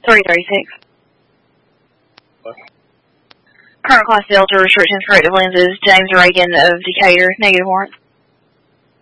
336. What? Current class Delta restrictions, corrective lenses, James Reagan of Decatur, negative warrants.